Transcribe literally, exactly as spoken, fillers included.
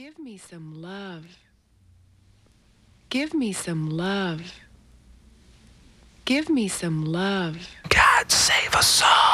Give me some love. Give me some love. Give me some love. God save us all.